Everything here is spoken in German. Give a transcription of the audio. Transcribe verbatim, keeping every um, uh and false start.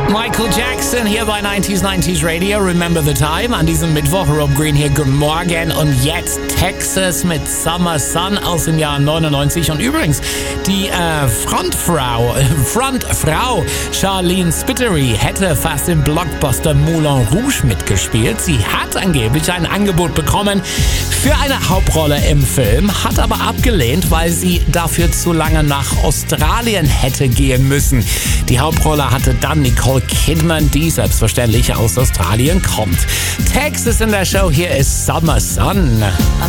Michael Jackson hier bei neunzig neunzig Radio. Remember the Time. An diesem Mittwoch. Rob Green hier. Guten Morgen. Und jetzt Texas mit Summer Sun aus dem Jahr neunundneunzig. Und übrigens, die äh, Frontfrau, Frontfrau Charlene Spiteri hätte fast im Blockbuster Moulin Rouge mitgespielt. Sie hat angeblich ein Angebot bekommen für eine Hauptrolle im Film, hat aber abgelehnt, weil sie dafür zu lange nach Australien hätte gehen müssen. Die Hauptrolle hatte dann Nicole Kidman, die selbstverständlich aus Australien kommt. Texas in der Show, hier ist Summer Sun.